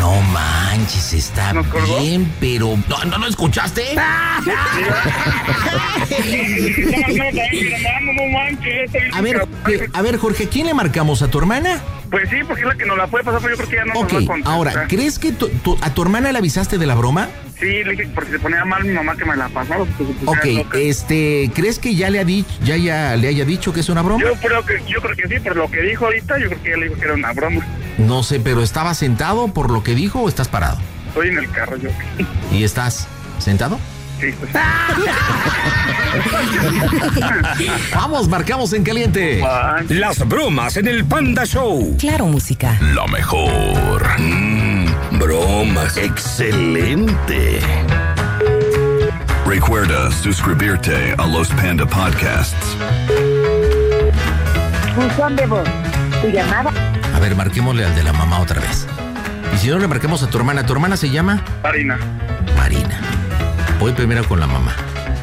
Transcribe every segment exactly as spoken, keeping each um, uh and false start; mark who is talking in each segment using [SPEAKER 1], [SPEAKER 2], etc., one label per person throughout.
[SPEAKER 1] No manches, está
[SPEAKER 2] ¿Nos colgó?
[SPEAKER 1] bien, pero... ¿No, no lo escuchaste?
[SPEAKER 2] No, no manches.
[SPEAKER 1] A ver, Jorge, a ver, Jorge, ¿a quién le marcamos? ¿A tu hermana?
[SPEAKER 2] Pues sí, porque es la que nos la puede pasar, pero yo creo que ya no
[SPEAKER 1] Ok,
[SPEAKER 2] nos va a contestar.
[SPEAKER 1] ahora, ¿crees que tu, tu- a tu hermana le avisaste de la broma?
[SPEAKER 2] Sí, le dije porque se ponía mal mi mamá que me la pasara. porque se pusiera
[SPEAKER 1] Ok,
[SPEAKER 2] loca.
[SPEAKER 1] este, ¿crees que ya le ha dicho, ya, ya le haya dicho que es una broma?
[SPEAKER 2] Yo creo que, yo creo que sí, por lo que dijo ahorita, yo creo que ya le dijo que era una broma.
[SPEAKER 1] No sé, pero ¿estabas sentado por lo que dijo o estás parado?
[SPEAKER 2] Estoy en el carro yo.
[SPEAKER 1] ¿Y estás sentado?
[SPEAKER 2] Sí, pues.
[SPEAKER 1] Vamos, marcamos en caliente.
[SPEAKER 3] Las bromas en el Panda Show.
[SPEAKER 4] Claro, música.
[SPEAKER 3] Lo mejor. Mm, bromas.
[SPEAKER 5] Excelente.
[SPEAKER 6] Recuerda suscribirte a los Panda Podcasts.
[SPEAKER 7] Buzón de voz. Tu llamada.
[SPEAKER 1] A ver, marquémosle al de la mamá otra vez. Y si no, le marquemos a tu hermana. ¿Tu hermana se llama?
[SPEAKER 2] Marina.
[SPEAKER 1] Marina. Voy primero con la mamá.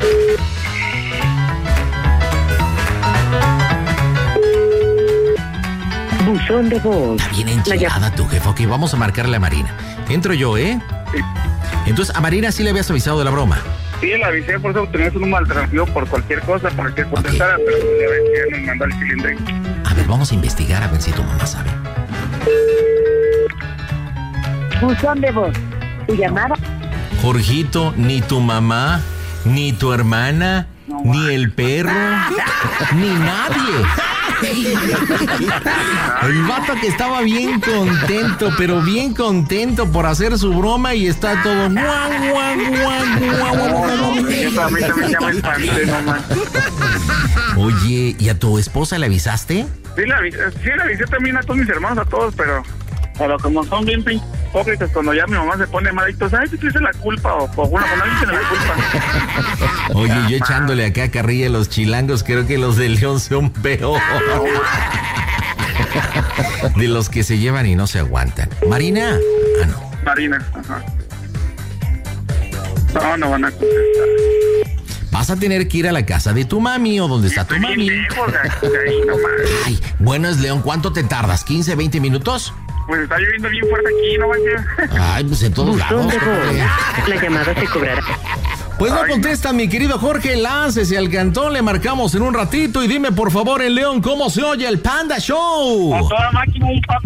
[SPEAKER 7] Buzón de voz.
[SPEAKER 1] Está bien enchilada tu jefa. Ok, vamos a marcarle a Marina. Entro yo, ¿eh?
[SPEAKER 2] Sí.
[SPEAKER 1] Entonces, a Marina sí le habías avisado de la broma.
[SPEAKER 2] Sí, la avisé, por eso tenías un número alternativo por cualquier cosa, para que contestara, pero ya ves que ya nos mandó el cilindro.
[SPEAKER 1] A ver, vamos a investigar a ver si tu mamá sabe.
[SPEAKER 7] Buzón de voz. Tu llamada.
[SPEAKER 1] Jorgito, ni tu mamá, ni tu hermana, ni el perro, ni nadie. El vato que estaba bien contento, pero bien contento por hacer su broma y está todo guau, guau, guau, guau, guau.
[SPEAKER 2] Eso a mí también ya me espanté, no más.
[SPEAKER 1] Oye, ¿y a tu esposa le avisaste?
[SPEAKER 2] Sí, la avisé, sí, la avisé también a todos mis hermanos, a todos, pero... Pero como son bien hipócritas, cuando ya mi mamá se pone malito, ¿sabes si tú hice la culpa? O, o bueno, cuando alguien se le da culpa.
[SPEAKER 1] Oye, yo echándole acá carrilla a los chilangos, creo que los de León son peor. De los que se llevan y no se aguantan. Marina. Ah, no.
[SPEAKER 2] Marina, ajá. No, no van a contestar.
[SPEAKER 1] Vas a tener que ir a la casa de tu mami o donde está tu
[SPEAKER 2] Estoy
[SPEAKER 1] mami.
[SPEAKER 2] bien lejos de aquí, de ahí nomás.
[SPEAKER 1] Ay, bueno, es León, ¿cuánto te tardas? ¿quince, veinte minutos?
[SPEAKER 2] Pues está lloviendo bien fuerte aquí, no manches.
[SPEAKER 1] Ay, pues en todos
[SPEAKER 7] Buzón
[SPEAKER 1] lados.
[SPEAKER 7] de voz.
[SPEAKER 1] compadre.
[SPEAKER 7] La llamada se cobrará.
[SPEAKER 1] Pues no
[SPEAKER 2] Ay,
[SPEAKER 1] contesta, mi querido Jorge, láncese al cantón, le marcamos en un ratito y dime por favor en León cómo se oye el Panda Show.
[SPEAKER 2] A toda máquina, un